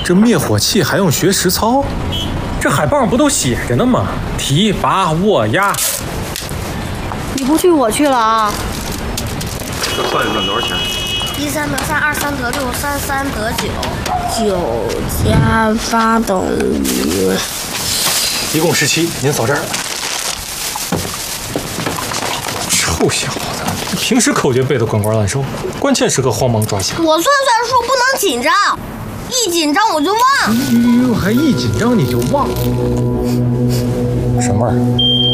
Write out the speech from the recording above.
这灭火器还用学实操？这海报上不都写着呢吗？提拔握压。 你不去我去了啊！ 这算一算多少钱 ？13得3，23得6，33得 9加8等于， 一共17。您扫这儿。臭小子，平时口诀背得滚瓜烂熟，关键时刻慌忙抓瞎。 我算数不能紧张，一紧张我就忘。 还一紧张你就忘？什么味儿？